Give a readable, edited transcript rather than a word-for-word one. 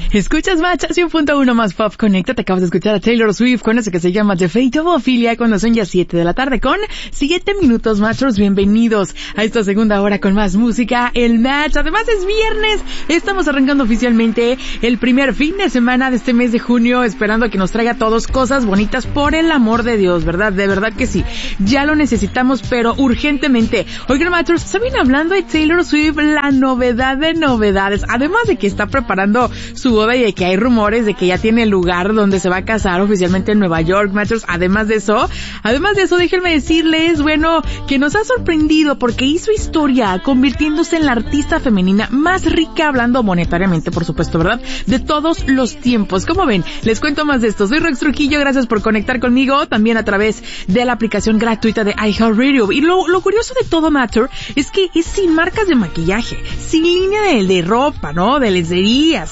Escuchas Match 100.1 más Pop Conecta. Te acabas de escuchar a Taylor Swift con eso que se llama The Fate of Ophelia cuando son ya 7 de la tarde con 7 minutos, Matchers. Bienvenidos a esta segunda hora con más música, el Match. Además es viernes. Estamos arrancando oficialmente el primer fin de semana de este mes de junio, esperando a que nos traiga a todos cosas bonitas por el amor de Dios, ¿verdad? De verdad que sí. Ya lo necesitamos, pero urgentemente. Oigan, Matchers, ¿saben hablando de Taylor Swift? La novedad de novedades. Además de que está preparando su boda y de que hay rumores de que ya tiene lugar donde se va a casar oficialmente en Nueva York, Matchers. Además de eso, déjenme decirles, bueno, que nos ha sorprendido porque hizo historia convirtiéndose en la artista femenina más rica, hablando monetariamente, por supuesto, ¿verdad? De todos los tiempos. ¿Cómo ven? Les cuento más de esto. Soy Rox Trujillo, gracias por conectar conmigo, también a través de la aplicación gratuita de iHeartRadio. Y lo curioso de todo, Matter, es que es sin marcas de maquillaje, sin línea de ropa, ¿no? De lencería,